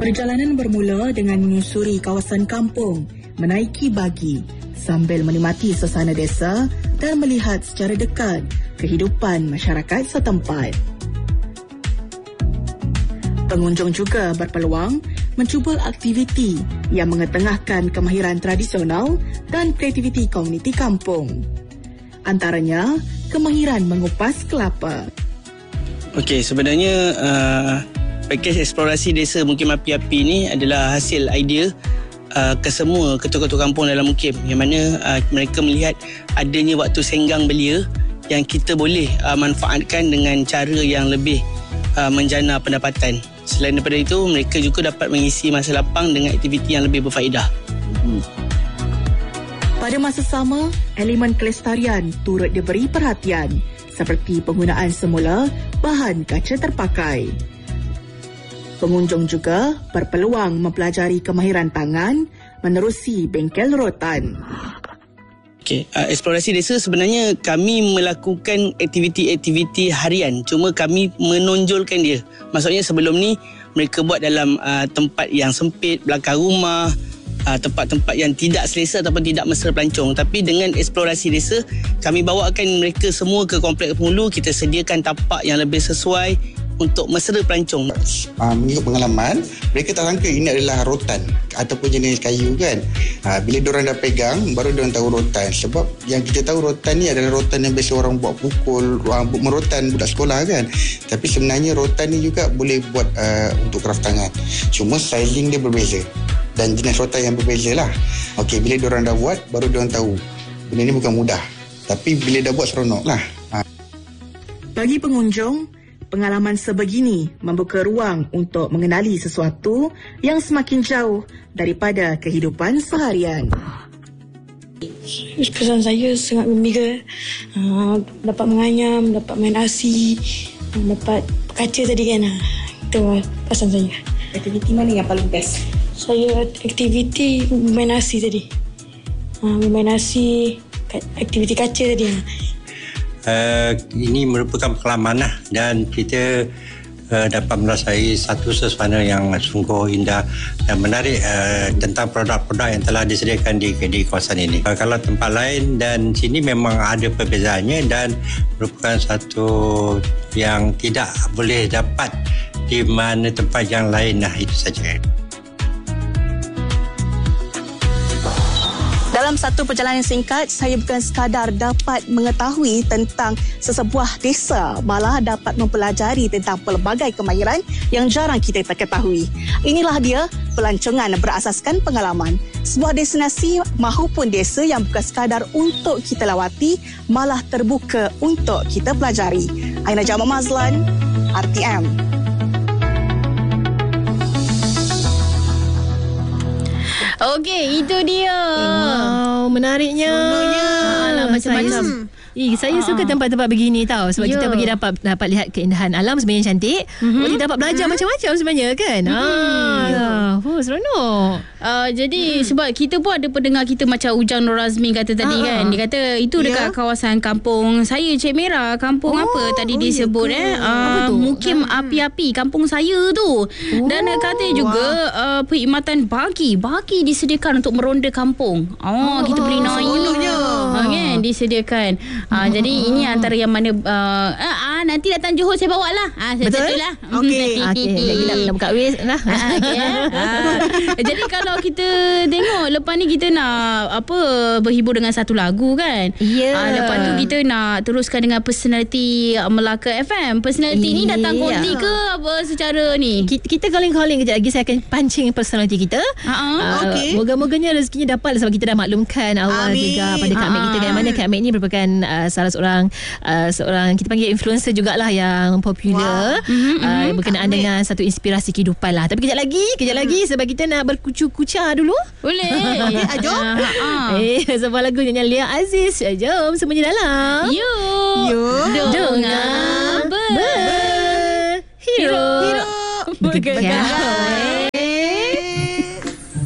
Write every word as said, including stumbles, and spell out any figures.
Perjalanan bermula dengan menyusuri kawasan kampung, menaiki bagi sambil menikmati suasana desa dan melihat secara dekat kehidupan masyarakat setempat. Pengunjung juga berpeluang mencuba aktiviti yang mengetengahkan kemahiran tradisional dan kreativiti komuniti kampung. Antaranya, kemahiran mengupas kelapa. Okey, sebenarnya uh, pakej eksplorasi desa Mukim Api-Api ni adalah hasil idea uh, kesemua ketua-ketua kampung dalam Mukim, yang mana uh, mereka melihat adanya waktu senggang belia yang kita boleh uh, manfaatkan dengan cara yang lebih uh, menjana pendapatan. Selain daripada itu, mereka juga dapat mengisi masa lapang dengan aktiviti yang lebih berfaedah. Hmm. Pada masa sama, elemen kelestarian turut diberi perhatian seperti penggunaan semula bahan kaca terpakai. Pengunjung juga berpeluang mempelajari kemahiran tangan menerusi bengkel rotan. Okay. Uh, eksplorasi desa sebenarnya kami melakukan aktiviti-aktiviti harian, cuma kami menonjolkan dia. Maksudnya sebelum ni mereka buat dalam uh, tempat yang sempit, belakang rumah, uh, tempat-tempat yang tidak selesa ataupun tidak mesra pelancong. Tapi dengan eksplorasi desa, kami bawakan mereka semua ke kompleks penghulu. Kita sediakan tapak yang lebih sesuai untuk mesra pelancong. Uh, mengikut pengalaman, mereka tak sangka ini adalah rotan ataupun jenis kayu kan. Uh, bila diorang dah pegang, baru diorang tahu rotan. Sebab yang kita tahu rotan ni adalah rotan yang biasa orang buat pukul, orang merotan budak sekolah kan. Tapi sebenarnya rotan ni juga boleh buat uh, untuk craft tangan. Cuma sizing dia berbeza dan jenis rotan yang berbeza lah. Okey, bila diorang dah buat, baru diorang tahu benda ni bukan mudah. Tapi bila dah buat, seronok lah. Uh. Bagi pengunjung, pengalaman sebegini membuka ruang untuk mengenali sesuatu yang semakin jauh daripada kehidupan seharian. Kesan saya sangat gembira. Uh, dapat menganyam, dapat main asi, uh, dapat kaca tadi kan. Uh, itu pesan saya. Aktiviti mana yang paling best? Saya aktiviti main asi tadi. Uh, main asi, aktiviti kaca tadi. Uh. Uh, ini merupakan pengalaman lah, dan kita uh, dapat merasai satu suasana yang sungguh indah dan menarik uh, tentang produk-produk yang telah disediakan di, di kawasan ini. Uh, kalau tempat lain dan sini memang ada perbezaannya dan merupakan satu yang tidak boleh dapat di mana tempat yang lain. Nah, itu saja. Dalam satu perjalanan singkat, saya bukan sekadar dapat mengetahui tentang sesebuah desa, malah dapat mempelajari tentang pelbagai kemahiran yang jarang kita ketahui. Inilah dia pelancongan berasaskan pengalaman. Sebuah destinasi mahupun desa yang bukan sekadar untuk kita lawati, malah terbuka untuk kita pelajari. Aina Jamal Mazlan, R T M. Okey, itu dia. Wow, menariknya. Alah, macam-macam. Eh, saya uh-huh. suka tempat-tempat begini tau. Sebab yeah. kita bagi dapat dapat lihat keindahan alam sebenarnya cantik. Mm-hmm. Kita dapat belajar mm-hmm. macam-macam sebenarnya kan. Mm-hmm. Ah, oh, seronok. Uh, jadi mm. sebab kita pun ada pendengar kita macam Ujang Nur Azmi kata tadi uh-huh. kan. Dia kata itu dekat yeah. kawasan kampung saya, Cik Merah. Kampung oh, apa tadi oh, disebut yeah, eh? Uh, Mukim hmm. Api-Api. Kampung saya tu. Oh, dan uh, katanya juga uh, perkhidmatan bagi. Bagi disediakan untuk meronda kampung. Oh, oh kita boleh naik. Uh, kan? Disediakan. Uh, hmm. Jadi ini antara yang mana uh, uh, uh, nanti datang Johor saya bawa lah. Uh, Betul lah. Okey. Okey. Kita nak buka wis lah. Uh, okay, uh. Jadi kalau kita tengok lepas ni kita nak apa berhibur dengan satu lagu kan. Ya. Yeah. Uh, lepas tu kita nak teruskan dengan personality Melaka F M. Personality yeah. ni datang konti ke apa secara ni? Kita calling-calling kejap lagi, saya akan pancing personality kita. Uh-huh. Uh, okay. Moga-moganya rezekinya dapat sebab kita dah maklumkan awal Amin. juga pada Kak Mek kita kan. Mana Kak Mek ni merupakan uh, salah seorang uh, seorang kita panggil influencer jugalah yang popular. Wow. Mm-hmm, uh, mm-hmm. berkenaan Kak dengan Mek. satu inspirasi kehidupan lah. Tapi kejap lagi, kejap mm. lagi sebab kita nak berkucu-kuca dulu. Boleh. Okay, jom. Eh, sebuah lagu nyanyian Lia Aziz. Jom semuanya dalam. Yuk. Yuk. Dengar ber. Hero. Hero. Bergegar.